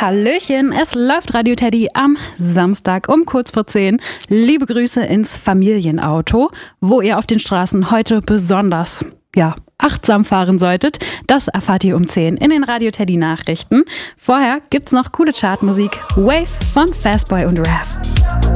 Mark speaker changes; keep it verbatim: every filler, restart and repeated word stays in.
Speaker 1: Hallöchen, es läuft Radio Teddy am Samstag um kurz vor zehn. Liebe Grüße ins Familienauto, wo ihr auf den Straßen heute besonders, ja, achtsam fahren solltet. Das erfahrt ihr um zehn in den Radio Teddy Nachrichten. Vorher gibt's noch coole Chartmusik. Wave von Fastboy und Raph.